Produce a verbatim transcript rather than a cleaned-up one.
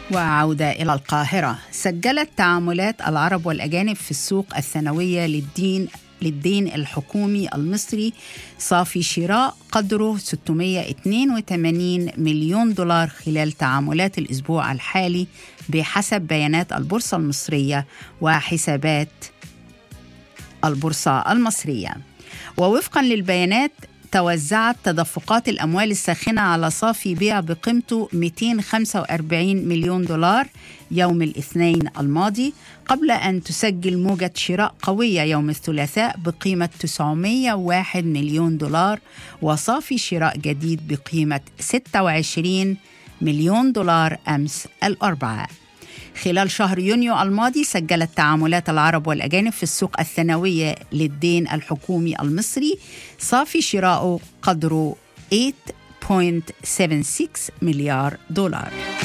وعودة إلى القاهرة. سجلت تعاملات العرب والأجانب في السوق الثانوية للدين للدين الحكومي المصري صافي شراء قدره ستمائة واثنين وثمانين مليون دولار خلال تعاملات الأسبوع الحالي بحسب بيانات البورصة المصرية وحسابات البورصة المصرية. ووفقا للبيانات توزعت تدفقات الأموال الساخنة على صافي بيع بقيمته مئتين وخمسة وأربعين مليون دولار يوم الاثنين الماضي، قبل أن تسجل موجة شراء قوية يوم الثلاثاء بقيمة تسعمائة وواحد مليون دولار وصافي شراء جديد بقيمة ستة وعشرين مليون دولار أمس الأربعاء. خلال شهر يونيو الماضي سجلت تعاملات العرب والأجانب في السوق الثانوية للدين الحكومي المصري صافي شراءه قدره ثمانية فاصلة سبعة وستة مليار دولار.